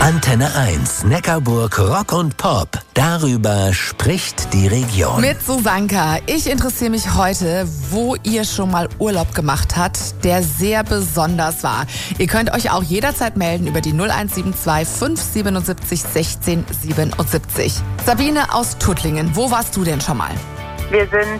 Antenne 1, Neckarburg Rock und Pop. Darüber spricht die Region. Mit Susanka. Ich interessiere mich heute, wo ihr schon mal Urlaub gemacht habt, der sehr besonders war. Ihr könnt euch auch jederzeit melden über die 0172 577 16 77. Sabine aus Tuttlingen, wo warst du denn schon mal? Wir sind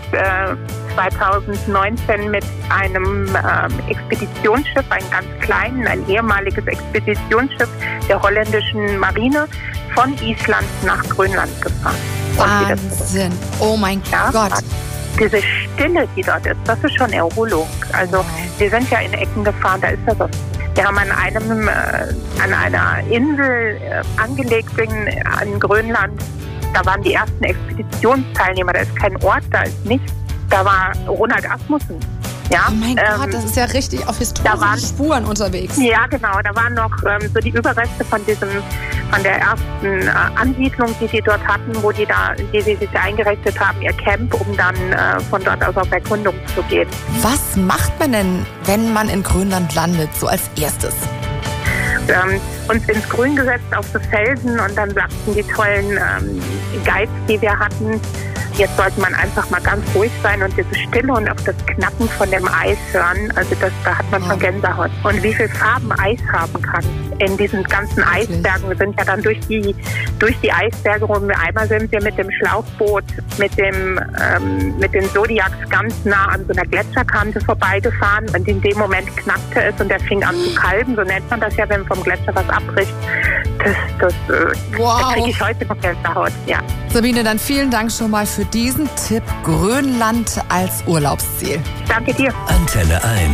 2019 mit einem Expeditionsschiff, ein ganz kleines, ein ehemaliges Expeditionsschiff der holländischen Marine von Island nach Grönland gefahren. Wahnsinn. Oh mein Gott. Diese Stille, die dort ist, das ist schon Erholung. Also wir sind ja in Ecken gefahren, da ist das so. Wir haben an einer Insel angelegt in Grönland. Da waren die ersten Expeditionsteilnehmer, da ist kein Ort, da ist nichts. Da war Ronald Asmussen. Ja, oh mein Gott, das ist ja richtig auf historischen Spuren unterwegs. Ja, genau. Da waren noch so die Überreste von der ersten Ansiedlung, die sie dort hatten, die sie sich eingerichtet haben, ihr Camp, um dann von dort aus auf Erkundung zu gehen. Was macht man denn, wenn man in Grönland landet, so als erstes? Uns ins Grün gesetzt auf so Felsen und dann sagten die tollen Guides, die wir hatten, jetzt sollte man einfach mal ganz ruhig sein und diese Stille und auch das Knacken von dem Eis hören. Also da hat man schon Gänsehaut. Und wie viel Farben Eis haben kann in diesen ganzen Eisbergen. Wir sind ja dann durch die Eisberge rum. Einmal sind wir mit dem Schlauchboot, mit den Zodiacs ganz nah an so einer Gletscherkante vorbeigefahren. Und in dem Moment knackte es und der fing an zu kalben. So nennt man das ja, wenn vom Gletscher was abbricht. Da kriege ich heute noch Gänsehaut. Ja. Sabine, dann vielen Dank schon mal für diesen Tipp. Grönland als Urlaubsziel. Danke dir. Antenne 1.